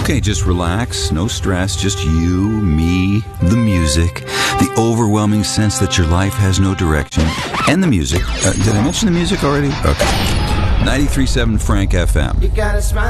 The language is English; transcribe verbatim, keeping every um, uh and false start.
Okay, just relax, no stress, just you, me, the music, the overwhelming sense that your life has no direction, and the music. Uh, did I mention the music already? Okay. ninety-three point seven Frank F M. You gotta smile.